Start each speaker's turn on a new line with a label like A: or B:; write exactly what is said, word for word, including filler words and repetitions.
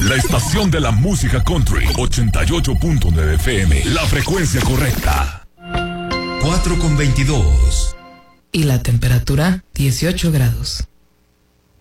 A: La estación de la música country, ochenta y ocho punto nueve F M. La frecuencia correcta.
B: cuatro con veintidós.
C: Y la temperatura, dieciocho grados.